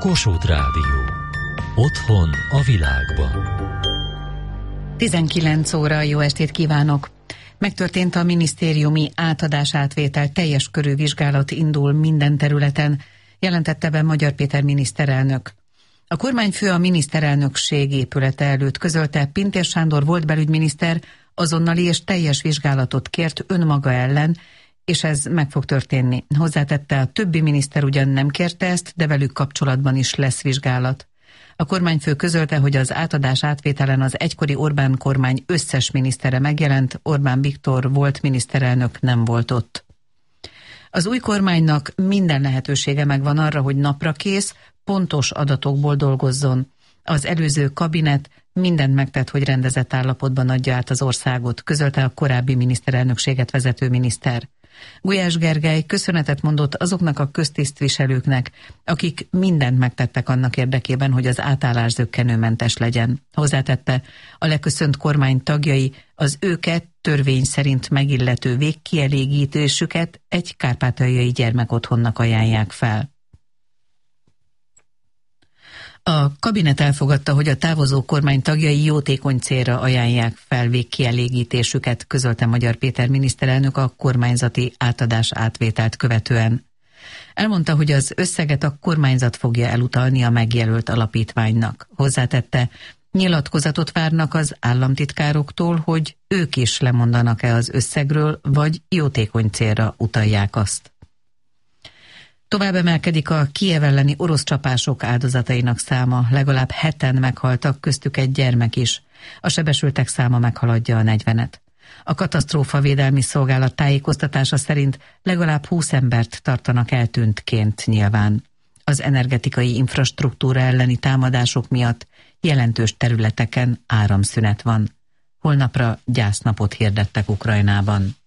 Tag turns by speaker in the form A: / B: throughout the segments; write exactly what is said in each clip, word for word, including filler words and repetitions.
A: Kossuth Rádió. Otthon a világban.
B: tizenkilenc óra, jó estét kívánok! Megtörtént a minisztériumi átadás-átvétel, teljes körű vizsgálat indul minden területen, jelentette be Magyar Péter miniszterelnök. A kormányfő a miniszterelnökség épülete előtt közölte, Pintér Sándor volt belügyminiszter azonnali és teljes vizsgálatot kért önmaga ellen, és ez meg fog történni. Hozzátette, a többi miniszter ugyan nem kérte ezt, de velük kapcsolatban is lesz vizsgálat. A kormányfő közölte, hogy az átadás átvételen az egykori Orbán kormány összes minisztere megjelent, Orbán Viktor volt miniszterelnök, nem volt ott. Az új kormánynak minden lehetősége megvan arra, hogy naprakész, pontos adatokból dolgozzon. Az előző kabinet mindent megtett, hogy rendezett állapotban adja át az országot, közölte a korábbi miniszterelnökséget vezető miniszter. Gulyás Gergely köszönetet mondott azoknak a köztisztviselőknek, akik mindent megtettek annak érdekében, hogy az átállás zökkenőmentes legyen. Hozzátette, a leköszönt kormány tagjai az őket törvény szerint megillető végkielégítésüket egy kárpátaljai gyermekotthonnak ajánlják fel. A kabinet elfogadta, hogy a távozó kormány tagjai jótékony célra ajánlják fel végkielégítésüket, közölte Magyar Péter miniszterelnök a kormányzati átadás-átvételt követően. Elmondta, hogy az összeget a kormányzat fogja elutalni a megjelölt alapítványnak. Hozzátette, nyilatkozatot várnak az államtitkároktól, hogy ők is lemondanak-e az összegről, vagy jótékony célra utalják azt. Tovább emelkedik a Kijev elleni orosz csapások áldozatainak száma, legalább heten meghaltak, köztük egy gyermek is. A sebesültek száma meghaladja a negyvenet. A katasztrófavédelmi szolgálat tájékoztatása szerint legalább húsz embert tartanak eltűntként nyilván. Az energetikai infrastruktúra elleni támadások miatt jelentős területeken áramszünet van. Holnapra gyásznapot hirdettek Ukrajnában.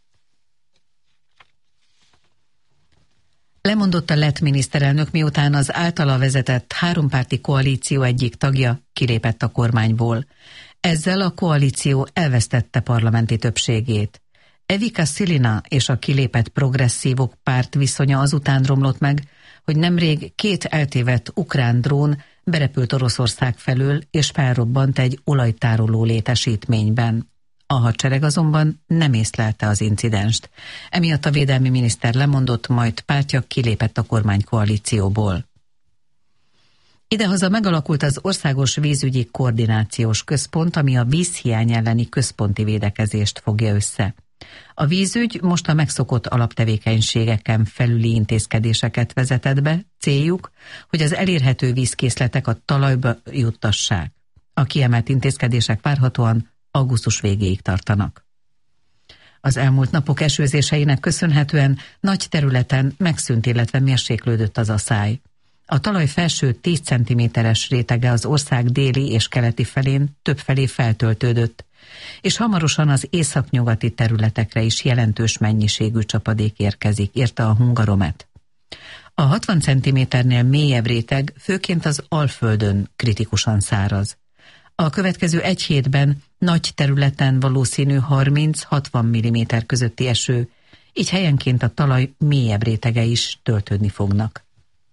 B: Lemondott a lett miniszterelnök, miután az általa vezetett hárompárti koalíció egyik tagja kilépett a kormányból. Ezzel a koalíció elvesztette parlamenti többségét. Evika Silina és a kilépett progresszívok párt viszonya azután romlott meg, hogy nemrég két eltévedt ukrán drón berepült Oroszország felől és felrobbant egy olajtároló létesítményben. A hadsereg azonban nem észlelte az incidenst. Emiatt a védelmi miniszter lemondott, majd pártja kilépett a kormánykoalícióból. Idehaza megalakult az Országos Vízügyi Koordinációs Központ, ami a vízhiány elleni központi védekezést fogja össze. A vízügy most a megszokott alaptevékenységeken felüli intézkedéseket vezetett be, céljuk, hogy az elérhető vízkészletek a talajba juttassák. A kiemelt intézkedések várhatóan augusztus végéig tartanak. Az elmúlt napok esőzéseinek köszönhetően nagy területen megszűnt, illetve mérséklődött az aszály. A talaj felső tíz centiméteres rétege az ország déli és keleti felén többfelé feltöltődött, és hamarosan az északnyugati területekre is jelentős mennyiségű csapadék érkezik, írta a Hungaromet. A hatvan centiméternél mélyebb réteg főként az Alföldön kritikusan száraz. A következő egy hétben nagy területen valószínű harminc-hatvan milliméter közötti eső, így helyenként a talaj mélyebb rétege is töltődni fognak.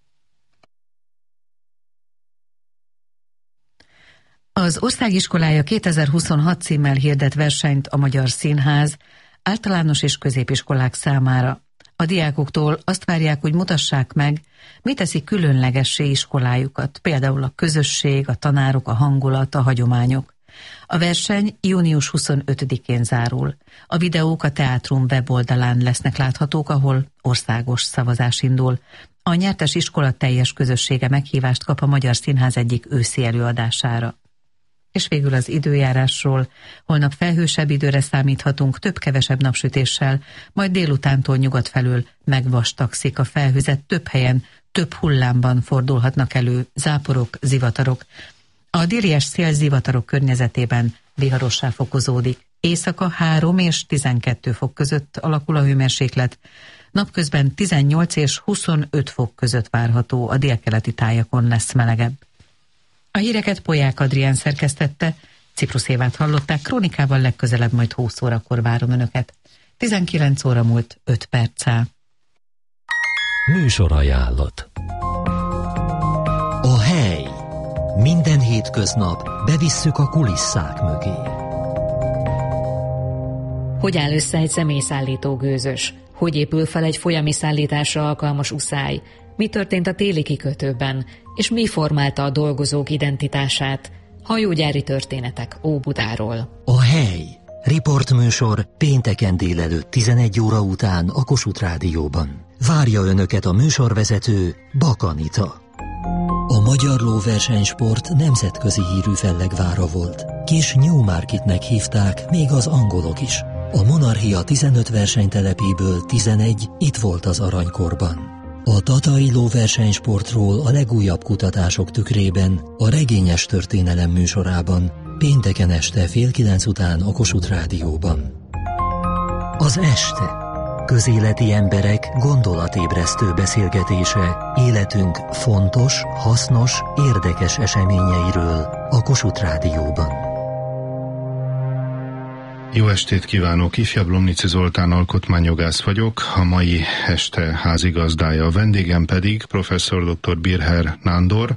B: Az Országiskolája kétezer-huszonhat címmel hirdet versenyt a Magyar Színház általános és középiskolák számára. A diákoktól azt várják, hogy mutassák meg, mi teszi különlegessé iskolájukat, például a közösség, a tanárok, a hangulat, a hagyományok. A verseny június huszonötödikén zárul. A videók a Teátrum weboldalán lesznek láthatók, ahol országos szavazás indul. A nyertes iskola teljes közössége meghívást kap a Magyar Színház egyik őszi előadására. És végül az időjárásról. Holnap felhősebb időre számíthatunk, több-kevesebb napsütéssel, majd délutántól nyugat felől megvastagszik a felhőzet, több helyen, több hullámban fordulhatnak elő záporok, zivatarok. A délies szél zivatarok környezetében viharossá fokozódik. Éjszaka három és tizenkettő fok között alakul a hőmérséklet, napközben tizennyolc és huszonöt fok között várható, a délkeleti tájakon lesz melegebb. A híreket Polyák Adrián szerkesztette, Ciprus Évát hallották, krónikával legközelebb majd húsz órakor várom önöket. tizenkilenc óra múlt öt perccel.
A: Műsorajánlat. Minden hétköznap bevisszük a kulisszák mögé.
C: Hogy áll össze egy személyszállító gőzös? Hogy épül fel egy folyami szállításra alkalmas uszály? Mi történt a téli kikötőben? És mi formálta a dolgozók identitását? Hajógyári történetek Óbudáról.
A: A hely. Riportműsor pénteken délelőtt tizenegy óra után a Kossuth Rádióban. Várja Önöket a műsorvezető Bak Anita. A magyar lóversenysport nemzetközi hírű fellegvára volt. Kis Newmarketnek hívták még az angolok is. A Monarchia tizenöt versenytelepéből tizenegy itt volt az aranykorban. A tatai lóversenysportról a legújabb kutatások tükrében a Regényes Történelem műsorában pénteken este fél kilenc után a Kossuth Rádióban. Az este. Közéleti emberek gondolatébresztő beszélgetése életünk fontos, hasznos, érdekes eseményeiről a Kossuth Rádióban.
D: Jó estét kívánok! Ifjabb Lomnici Zoltán alkotmányjogász vagyok, a mai este házigazdája. A vendégem pedig professzor dr. Birher Nándor,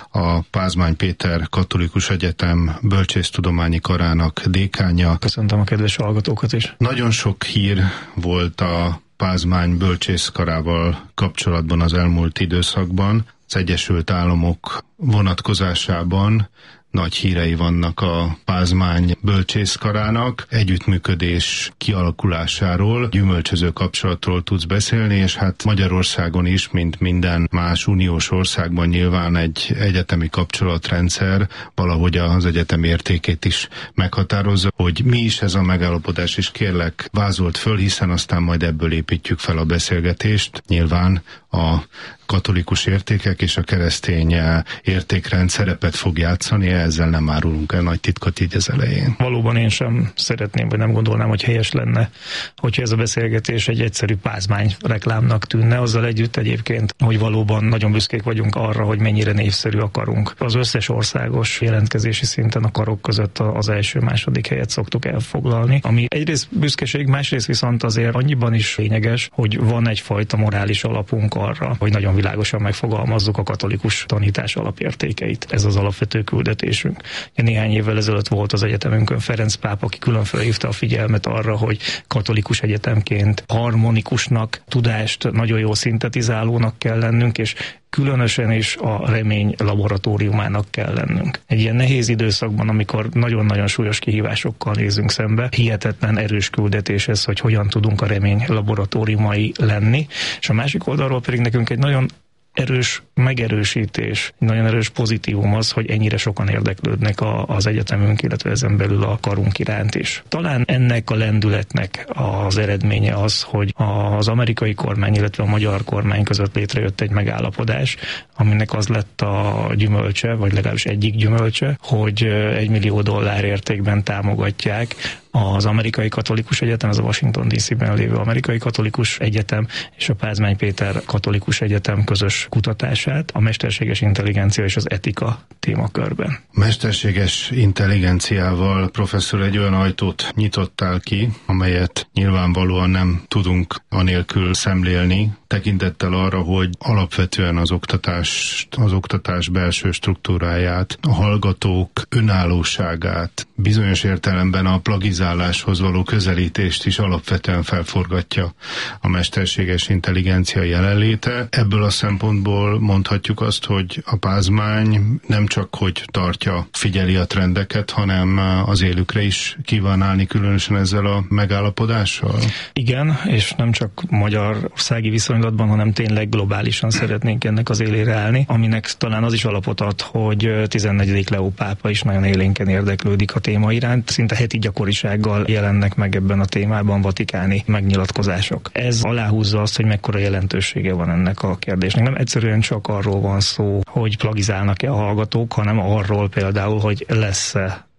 D: a Pázmány Péter Katolikus Egyetem Bölcsésztudományi Karának dékánja.
E: Köszöntöm a kedves hallgatókat is!
D: Nagyon sok hír volt a Pázmány Bölcsészkarával kapcsolatban az elmúlt időszakban. Az Egyesült Államok vonatkozásában nagy hírei vannak a Pázmány Bölcsészkarának, együttműködés kialakulásáról, gyümölcsöző kapcsolatról tudsz beszélni, és hát Magyarországon is, mint minden más uniós országban nyilván egy egyetemi kapcsolatrendszer valahogy az egyetemi értékét is meghatározza, hogy mi is ez a megállapodás, és kérlek vázolt föl, hiszen aztán majd ebből építjük fel a beszélgetést. Nyilván a katolikus értékek és a keresztény értékrend szerepet fog játszani, ezzel nem árulunk el nagy titkot így az elején.
E: Valóban én sem szeretném, vagy nem gondolnám, hogy helyes lenne, hogyha ez a beszélgetés egy egyszerű pázmány reklámnak tűnne, azzal együtt egyébként, hogy valóban nagyon büszkék vagyunk arra, hogy mennyire népszerű a karunk. Az összes országos jelentkezési szinten a karok között az első-második helyet szoktuk elfoglalni, ami egyrészt büszkeség, másrészt viszont azért annyiban is lényeges, hogy van egyfajta morális alapunk arra, hogy nagyon világosan megfogalmazzuk a katolikus tanítás alapértékeit. Ez az alapvető küldetésünk. Néhány évvel ezelőtt volt az egyetemünkön Ferenc pápa, aki külön felhívta a figyelmet arra, hogy katolikus egyetemként harmonikusnak, tudást nagyon jól szintetizálónak kell lennünk, és különösen is a remény laboratóriumának kell lennünk. Egy ilyen nehéz időszakban, amikor nagyon-nagyon súlyos kihívásokkal nézünk szembe, hihetetlen erős küldetés ez, hogy hogyan tudunk a remény laboratóriumai lenni, és a másik oldalról pedig nekünk egy nagyon erős megerősítés, nagyon erős pozitívum az, hogy ennyire sokan érdeklődnek a, az egyetemünk, illetve ezen belül a karunk iránt is. Talán ennek a lendületnek az eredménye az, hogy az amerikai kormány, illetve a magyar kormány között létrejött egy megállapodás, aminek az lett a gyümölcse, vagy legalábbis egyik gyümölcse, hogy egy millió dollár értékben támogatják az Amerikai Katolikus Egyetem, ez a Washington dé cé-ben lévő Amerikai Katolikus Egyetem és a Pázmány Péter Katolikus Egyetem közös kutatását a mesterséges intelligencia és az etika témakörben.
D: Mesterséges intelligenciával, professzor, egy olyan ajtót nyitottál ki, amelyet nyilvánvalóan nem tudunk anélkül szemlélni, tekintettel arra, hogy alapvetően az oktatást, az oktatás belső struktúráját, a hallgatók önállóságát, bizonyos értelemben a plagizáláshoz való közelítést is alapvetően felforgatja a mesterséges intelligencia jelenléte. Ebből a szempontból mondhatjuk azt, hogy a Pázmány nem csak hogy tartja, figyeli a trendeket, hanem az élükre is kíván állni, különösen ezzel a megállapodással?
E: Igen, és nem csak magyarországi viszonylatban, hanem tényleg globálisan szeretnénk ennek az élére állni, aminek talán az is alapot ad, hogy tizennegyedik Leó pápa is nagyon élénken érdeklődik a téma iránt. Szinte heti gyakorisággal jelennek meg ebben a témában vatikáni megnyilatkozások. Ez aláhúzza azt, hogy mekkora jelentősége van ennek a kérdésnek. Nem egyszerűen csak arról van szó, hogy plagizálnak-e a hallgatók, hanem arról például, hogy lesz-e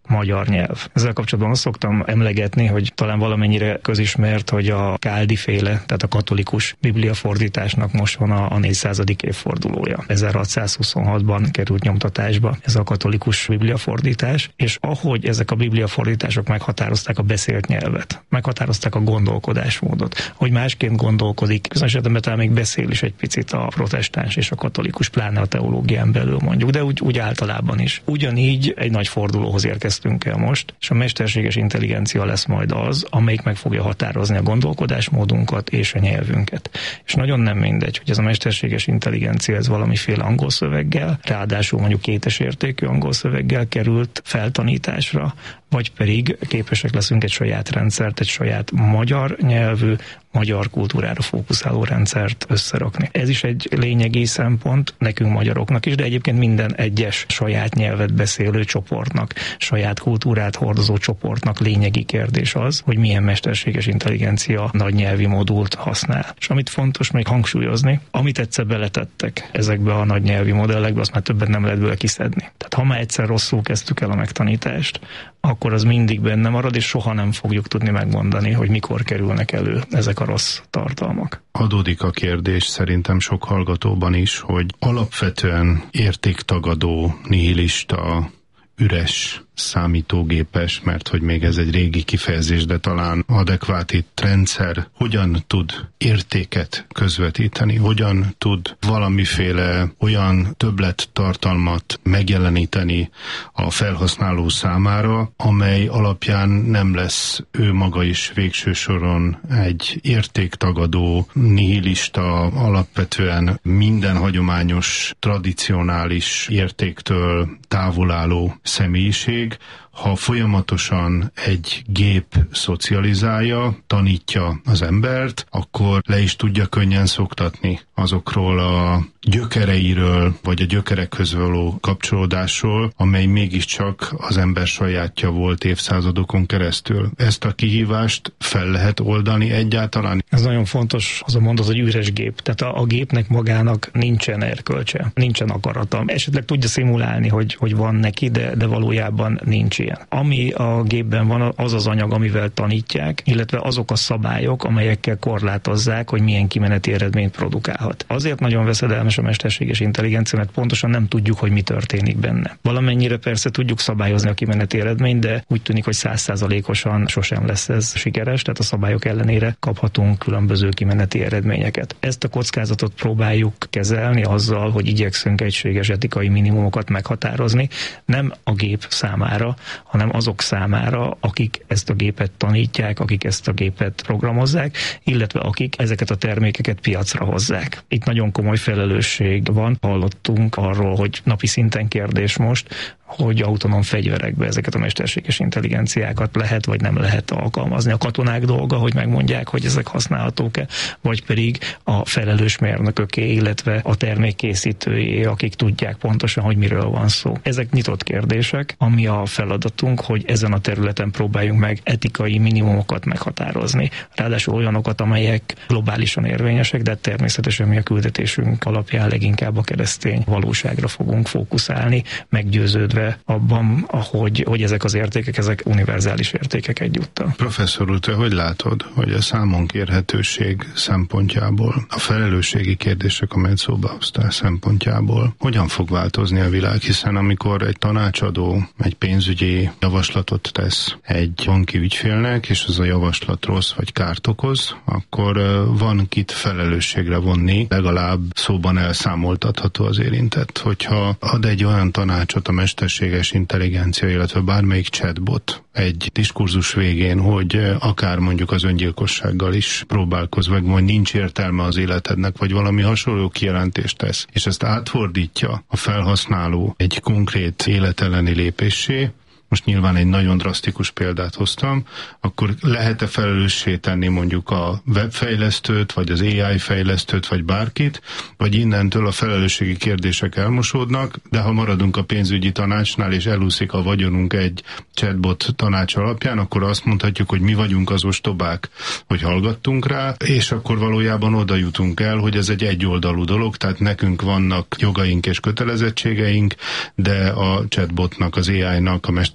E: magyar nyelv. Ezzel kapcsolatban azt szoktam emlegetni, hogy talán valamennyire közismert, hogy a Káldi féle, tehát a katolikus bibliafordításnak most van a, a négyszázadik évfordulója. ezerhatszázhuszonhatban került nyomtatásba ez a katolikus bibliafordítás, és ahogy ezek a bibliafordítások meghatározták a beszélt nyelvet, meghatározták a gondolkodásmódot, hogy másként gondolkodik, bizonyos esetben talán még beszél is egy picit a protestáns és a katolikus, pláne a teológián belül mondjuk, de úgy, úgy általában is. Ugyanígy egy nagy fordulóhoz érkeztünk el most, és a mesterséges intelligencia lesz majd az, amelyik meg fogja határozni a gondolkodásmódunkat és a nyelvünket. És nagyon nem mindegy, hogy ez a mesterséges intelligencia ez valamiféle angol szöveggel, ráadásul mondjuk kétes értékű angol szöveggel került feltanításra, vagy pedig képesek leszünk egy saját rendszert, egy saját magyar nyelvű, magyar kultúrára fókuszáló rendszert összerakni. Ez is egy lényegi szempont nekünk magyaroknak is, de egyébként minden egyes saját nyelvet beszélő csoportnak, saját kultúrát hordozó csoportnak lényegi kérdés az, hogy milyen mesterséges intelligencia nagy nyelvi modult használ. És amit fontos még hangsúlyozni, amit egyszer beletettek ezekbe a nagy nyelvi modellekbe, azt már többet nem lehet bőle kiszedni. Tehát ha már egyszer rosszul kezdtük el a megtanítást, akkor az mindig benne marad, és soha nem fogjuk tudni megmondani, hogy mikor kerülnek elő ezek a rossz tartalmak.
D: Adódik a kérdés szerintem sok hallgatóban is, hogy alapvetően értéktagadó, nihilista, üres számítógépes, mert hogy még ez egy régi kifejezés, de talán adekvát itt rendszer, hogyan tud értéket közvetíteni, hogyan tud valamiféle olyan többlettartalmat megjeleníteni a felhasználó számára, amely alapján nem lesz ő maga is végső soron egy értéktagadó, nihilista, alapvetően minden hagyományos, tradicionális értéktől távol álló személyiség, ha folyamatosan egy gép szocializálja, tanítja az embert, akkor le is tudja könnyen szoktatni azokról a gyökereiről, vagy a gyökerekhöz való kapcsolódásról, amely mégiscsak az ember sajátja volt évszázadokon keresztül. Ezt a kihívást fel lehet oldani egyáltalán?
E: Ez nagyon fontos, az a mondat, hogy üres gép. Tehát a, a gépnek magának nincsen erkölcse, nincsen akarata. Esetleg tudja szimulálni, hogy, hogy van neki, de, de valójában nincs ilyen. Ami a gépben van, az az anyag, amivel tanítják, illetve azok a szabályok, amelyekkel korlátozzák, hogy milyen kimeneti eredményt produkálhat. Azért nagyon veszedelmes a mesterséges intelligencia, mert pontosan nem tudjuk, hogy mi történik benne. Valamennyire persze tudjuk szabályozni a kimeneti eredményt, de úgy tűnik, hogy száz százalékosan sosem lesz ez sikeres, tehát a szabályok ellenére kaphatunk különböző kimeneti eredményeket. Ezt a kockázatot próbáljuk kezelni azzal, hogy igyekszünk egységes etikai minimumokat meghatározni, nem a gép számára, hanem azok számára, akik ezt a gépet tanítják, akik ezt a gépet programozzák, illetve akik ezeket a termékeket piacra hozzák. Itt nagyon komoly felelősség van. Hallottunk arról, hogy napi szinten kérdés most, hogy autonóm fegyverekbe ezeket a mesterséges intelligenciákat lehet vagy nem lehet alkalmazni. A katonák dolga, hogy megmondják, hogy ezek használhatók-e, vagy pedig a felelős mérnököké, illetve a termékkészítőjé, akik tudják pontosan, hogy miről van szó. Ezek nyitott kérdések, ami a feladatunk, hogy ezen a területen próbáljunk meg etikai minimumokat meghatározni. Ráadásul olyanokat, amelyek globálisan érvényesek, de természetesen mi a küldetésünk alapján leginkább a keresztény valóságra fogunk fókuszálni, meggyőződve abban, ahogy, hogy ezek az értékek, ezek univerzális értékek egyúttal.
D: Professzor úr, te hogy látod, hogy a számonkérhetőség szempontjából, a felelősségi kérdések, amelyet szóba hoztál szempontjából, hogyan fog változni a világ, hiszen amikor egy tanácsadó egy pénzügyi javaslatot tesz egy banki ügyfélnek, és az a javaslat rossz vagy kárt okoz, akkor van kit felelősségre vonni, legalább szóban elszámoltatható az érintett. Hogyha ad egy olyan tanácsot a mesterséges intelligencia, illetve bármelyik chatbot egy diskurzus végén, hogy akár mondjuk az öngyilkossággal is próbálkoz meg, majd nincs értelme az életednek, vagy valami hasonló kijelentést tesz, és ezt átfordítja a felhasználó egy konkrét életelleni lépéssé, most nyilván egy nagyon drasztikus példát hoztam, akkor lehet-e felelőssé tenni mondjuk a webfejlesztőt, vagy az á i fejlesztőt, vagy bárkit, vagy innentől a felelősségi kérdések elmosódnak, de ha maradunk a pénzügyi tanácsnál, és elúszik a vagyonunk egy chatbot tanács alapján, akkor azt mondhatjuk, hogy mi vagyunk az ostobák, hogy hallgattunk rá, és akkor valójában oda jutunk el, hogy ez egy egyoldalú dolog, tehát nekünk vannak jogaink és kötelezettségeink, de a chatbotnak, az á i-nak, a mester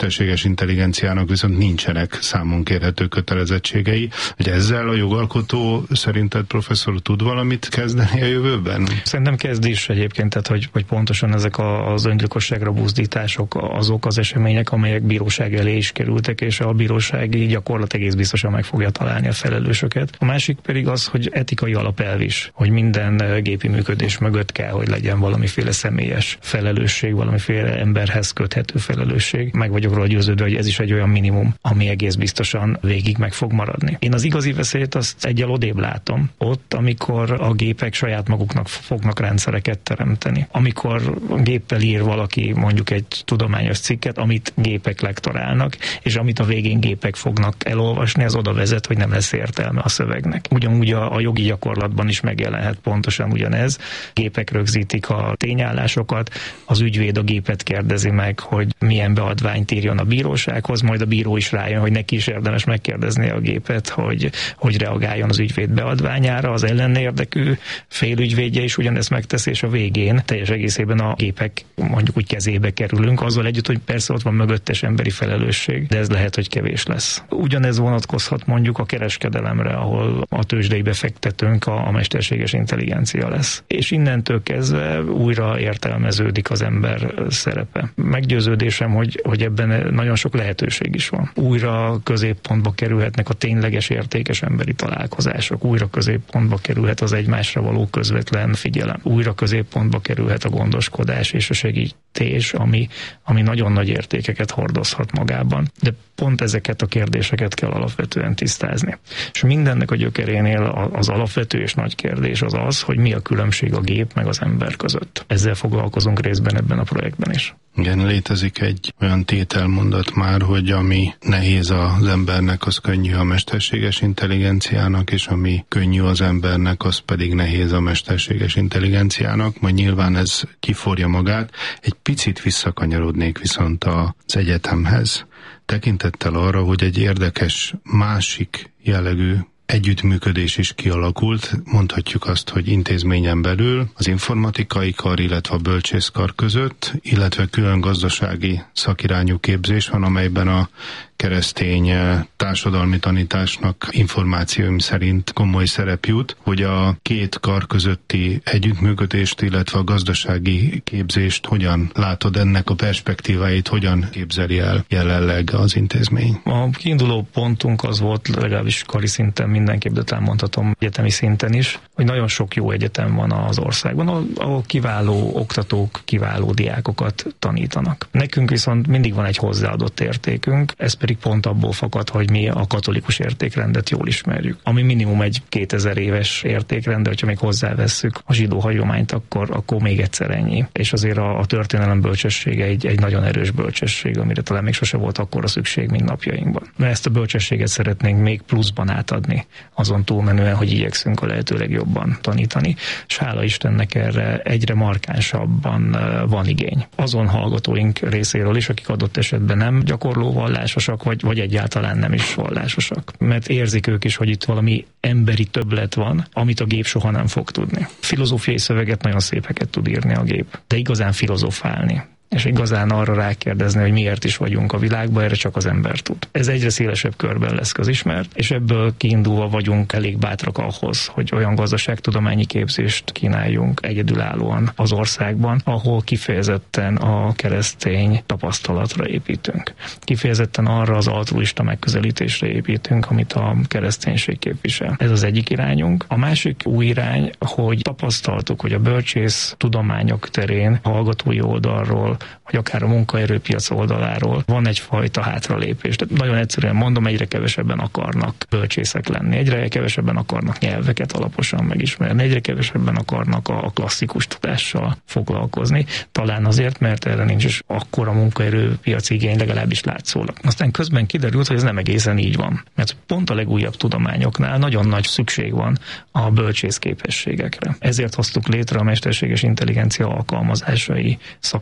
D: mesterséges intelligenciának viszont nincsenek számon kérhető kötelezettségei. Hogy ezzel a jogalkotó szerinted, professzor, tud valamit kezdeni a jövőben?
E: Szerintem kezd is egyébként, tehát hogy, hogy pontosan ezek az öngyilkosságra buzdítások azok az események, amelyek bíróság elé is kerültek, és a bírósági gyakorlat egész biztosan meg fogja találni a felelősöket. A másik pedig az, hogy etikai alapelv is, hogy minden gépi működés mögött kell, hogy legyen valamiféle személyes felelősség, valamiféle emberhez köthető felelősség. Meg vagyok róla győződve, hogy ez is egy olyan minimum, ami egész biztosan végig meg fog maradni. Én az igazi veszélyt azt egyel odébb látom. Ott, amikor a gépek saját maguknak fognak rendszereket teremteni. Amikor géppel ír valaki mondjuk egy tudományos cikket, amit gépek lektorálnak, és amit a végén gépek fognak elolvasni, az oda vezet, hogy nem lesz értelme a szövegnek. Ugyanúgy a, a jogi gyakorlatban is megjelenhet pontosan ugyanez. Gépek rögzítik a tényállásokat, az ügyvéd a gépet kérdezi meg, hogy milyen beadványt írjon a bírósághoz, majd a bíró is rájön, hogy neki is érdemes megkérdezni a gépet, hogy, hogy reagáljon az ügyvéd beadványára, az ellenérdekű félügyvédje is ugyanezt megteszi, és a végén teljes egészében a gépek mondjuk úgy kezébe kerülünk, azzal együtt, hogy persze ott van mögöttes emberi felelősség, de ez lehet, hogy kevés lesz. Ugyanez vonatkozhat mondjuk a kereskedelemre, ahol a tőzsdei befektetőnk a, a mesterséges intelligencia lesz. És innentől kezdve újra értelmeződik az ember szerepe. Meggyőződésem, hogy, hogy ebben nagyon sok lehetőség is van. Újra középpontba kerülhetnek a tényleges értékes emberi találkozások, újra középpontba kerülhet az egymásra való közvetlen figyelem, újra középpontba kerülhet a gondoskodás és a segítés, ami, ami nagyon nagy értékeket hordozhat magában. De pont ezeket a kérdéseket kell alapvetően tisztázni. És mindennek a gyökerénél az alapvető és nagy kérdés az az, hogy mi a különbség a gép meg az ember között. Ezzel foglalkozunk részben ebben a projektben is.
D: Igen, létezik egy olyan tételmondat már, hogy ami nehéz az embernek, az könnyű a mesterséges intelligenciának, és ami könnyű az embernek, az pedig nehéz a mesterséges intelligenciának, majd nyilván ez kiforja magát. Egy picit visszakanyarodnék viszont az egyetemhez, tekintettel arra, hogy egy érdekes másik jellegű együttműködés is kialakult, mondhatjuk azt, hogy intézményen belül az informatikai kar, illetve a bölcsészkar között, illetve külön gazdasági szakirányú képzés van, amelyben a keresztény társadalmi tanításnak információim szerint komoly szerep jut, hogy a két kar közötti együttműködést, illetve a gazdasági képzést hogyan látod, ennek a perspektíváit hogyan képzeli el jelenleg az intézmény?
E: A kiinduló pontunk az volt, legalábbis kari szinten mindenképp, de talán mondhatom egyetemi szinten is, hogy nagyon sok jó egyetem van az országban, ahol, ahol kiváló oktatók, kiváló diákokat tanítanak. Nekünk viszont mindig van egy hozzáadott értékünk, ez pedig pont abból fakad, hogy mi a katolikus értékrendet jól ismerjük. Ami minimum egy kétezer éves értékrend, de hogyha még hozzávesszük a zsidó hagyományt, akkor, akkor még egyszer ennyi. És azért a, a történelem bölcsessége egy, egy nagyon erős bölcsesség, amire talán még sose volt akkora szükség, mint napjainkban. Mert ezt a bölcsességet szeretnénk még pluszban átadni, azon túlmenően, hogy igyekszünk a lehető legjobban tanítani. És hála Istennek erre egyre markánsabban van igény. Azon hallgatóink részéről is, akik adott esetben nem gyakorló vallásosak, vagy, vagy egyáltalán nem is vallásosak. Mert érzik ők is, hogy itt valami emberi többlet van, amit a gép soha nem fog tudni. Filozófiai szöveget nagyon szépeket tud írni a gép, de igazán filozofálni, és igazán arra rákérdezni, hogy miért is vagyunk a világban, erre csak az ember tud. Ez egyre szélesebb körben lesz közismert, és ebből kiindulva vagyunk elég bátrak ahhoz, hogy olyan gazdaságtudományi képzést kínáljunk egyedülállóan az országban, ahol kifejezetten a keresztény tapasztalatra építünk. Kifejezetten arra az altruista megközelítésre építünk, amit a kereszténység képvisel. Ez az egyik irányunk. A másik új irány, hogy tapasztaltuk, hogy a bölcsész tudományok terén, hallgatói oldalról, vagy akár a munkaerőpiac oldaláról van egyfajta hátralépés. De nagyon egyszerűen mondom, egyre kevesebben akarnak bölcsészek lenni, egyre kevesebben akarnak nyelveket alaposan megismerni, egyre kevesebben akarnak a klasszikus tudással foglalkozni. Talán azért, mert erre nincs is akkora munkaerőpiaci igény, legalábbis látszólag. Aztán közben kiderült, hogy ez nem egészen így van. Mert pont a legújabb tudományoknál nagyon nagy szükség van a bölcsész képességekre. Ezért hoztuk létre a mesterséges intelligencia alkalmazásai szakirányú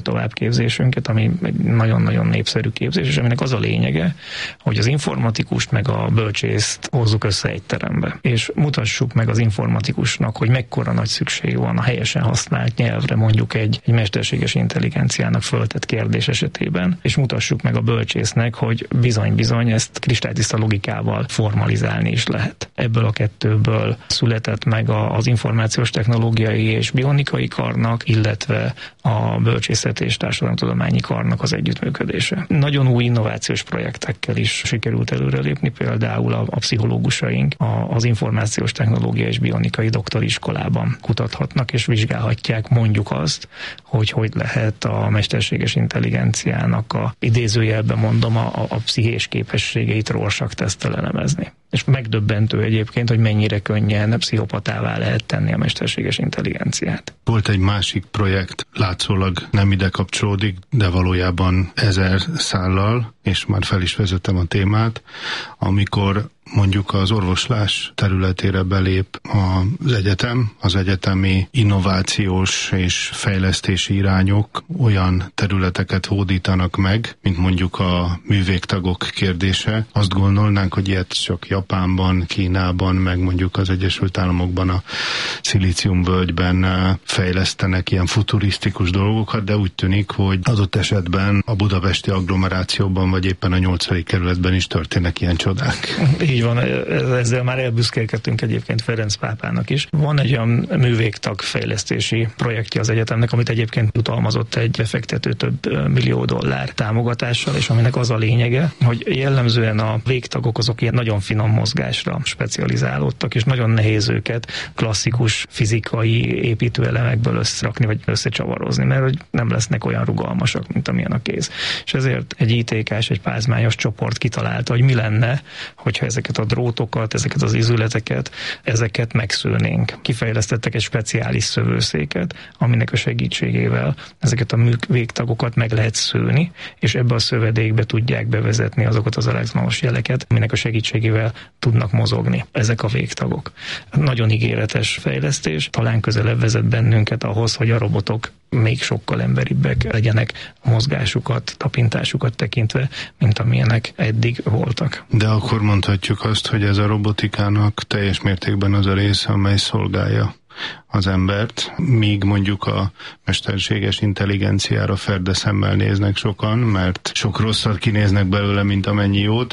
E: továbbképzésünket, ami egy nagyon-nagyon népszerű képzés, és aminek az a lényege, hogy az informatikust meg a bölcsészt hozzuk össze egy terembe, és mutassuk meg az informatikusnak, hogy mekkora nagy szükség van a helyesen használt nyelvre, mondjuk egy, egy mesterséges intelligenciának föltett kérdés esetében, és mutassuk meg a bölcsésznek, hogy bizony-bizony ezt kristálytiszta logikával formalizálni is lehet. Ebből a kettőből született meg az információs technológiai és bionikai karnak, illetve a bölcsészet és társadalomtudományi karnak az együttműködése. Nagyon új innovációs projektekkel is sikerült előrelépni, például a, a pszichológusaink a, az információs technológia és bionikai doktoriskolában kutathatnak és vizsgálhatják mondjuk azt, hogy hogy lehet a mesterséges intelligenciának a idézőjelben mondom a, a, a pszichés képességeit Rorschach teszttel elemezni. És megdöbbentő egyébként, hogy mennyire könnyen pszichopatává lehet tenni a mesterséges intelligenciát.
D: Volt egy másik projekt, látszólag nem ide kapcsolódik, de valójában ezer szállal, és már fel is vezettem a témát, amikor mondjuk az orvoslás területére belép az egyetem, az egyetemi innovációs és fejlesztési irányok olyan területeket hódítanak meg, mint mondjuk a művégtagok kérdése. Azt gondolnánk, hogy ilyet csak Japánban, Kínában, meg mondjuk az Egyesült Államokban a szilíciumvölgyben fejlesztenek ilyen futurisztikus dolgokat, de úgy tűnik, hogy adott esetben a budapesti agglomerációban, vagy éppen a nyolcadik kerületben is történnek ilyen csodák.
E: Így van, ezzel már elbüszkélkedtünk egyébként Ferenc pápának is. Van egy olyan művégtag fejlesztési projektje az egyetemnek, amit egyébként jutalmazott egy befektető több millió dollár támogatással, és aminek az a lényege, hogy jellemzően a végtagok azok ilyen nagyon finom mozgásra specializálódtak, és nagyon nehéz őket klasszikus fizikai építőelemekből összerakni, vagy összecsavarozni, mert hogy nem lesznek olyan rugalmasak, mint amilyen a kéz. És ezért egy í té ká-s, egy pázmányos csoport kitalálta, hogy mi lenne, hogyha ezeket a drótokat, ezeket az izületeket, ezeket megszőnénk. Kifejlesztettek egy speciális szövőszéket, aminek a segítségével ezeket a végtagokat meg lehet szőni, és ebbe a szövedékbe tudják bevezetni azokat az elektronos jeleket, aminek a segítségével tudnak mozogni ezek a végtagok. Nagyon ígéretes fejlesztés, talán közelebb vezet bennünket ahhoz, hogy a robotok még sokkal emberibbek legyenek a mozgásukat, tapintásukat tekintve, mint amilyenek eddig voltak.
D: De akkor mondhatjuk azt, hogy ez a robotikának teljes mértékben az a része, amely szolgálja az embert, míg mondjuk a mesterséges intelligenciára ferde szemmel néznek sokan, mert sok rosszat kinéznek belőle, mint amennyi jót.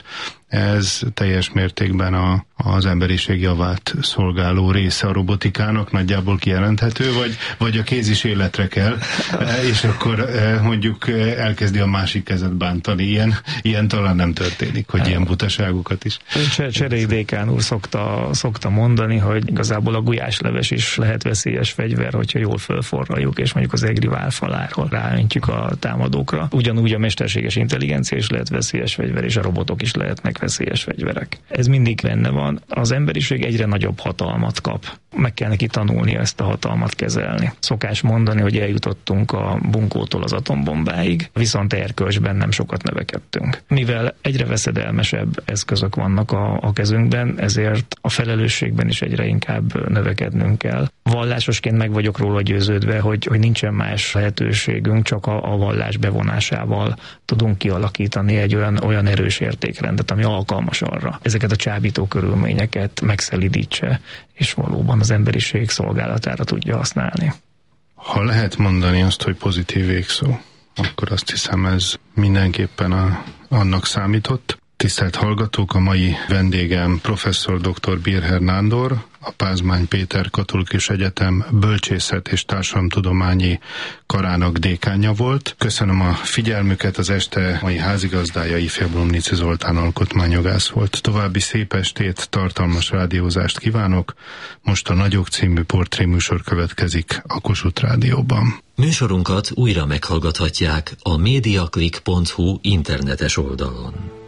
D: Ez teljes mértékben a, az emberiség javát szolgáló része a robotikának, nagyjából kijelenthető, vagy, vagy a kéz is életre kell, és akkor mondjuk elkezdi a másik kezet bántani. Ilyen, ilyen talán nem történik, hogy ilyen butaságokat is.
E: Cserei Dékán úr szokta, szokta mondani, hogy igazából a gulyásleves is lehet veszélyes fegyver, hogyha jól fölforraljuk, és mondjuk az egri válfaláról ráöntjük a támadókra. Ugyanúgy a mesterséges intelligencia is lehet veszélyes fegyver, és a robotok is lehetnek veszélyes fegyverek. Ez mindig benne van. Az emberiség egyre nagyobb hatalmat kap. Meg kell neki tanulni ezt a hatalmat kezelni. Szokás mondani, hogy eljutottunk a bunkótól az atombombáig, viszont erkölcsben nem sokat növekedtünk. Mivel egyre veszedelmesebb eszközök vannak a, a kezünkben, ezért a felelősségben is egyre inkább növekednünk kell. Vallásosként meg vagyok róla győződve, hogy, hogy nincsen más lehetőségünk, csak a, a vallás bevonásával tudunk kialakítani egy olyan, olyan erős értékrendet, ami alkalmas arra. Ezeket a csábító körülményeket megszelidítse, és valóban az emberiség szolgálatára tudja használni.
D: Ha lehet mondani azt, hogy pozitív végszó, akkor azt hiszem ez mindenképpen a, annak számított. Tisztelt hallgatók, a mai vendégem professzor dr. Birher Nándor, a Pázmány Péter Katolikus Egyetem bölcsészet és társadalomtudományi karának dékánja volt. Köszönöm a figyelmüket, az este mai házigazdája ifjabb Lomnici Zoltán alkotmányjogász volt. További szép estét, tartalmas rádiózást kívánok. Most a Nagyok című portréműsor következik a Kossuth Rádióban.
A: Műsorunkat újra meghallgathatják a mediaclick pont hu internetes oldalon.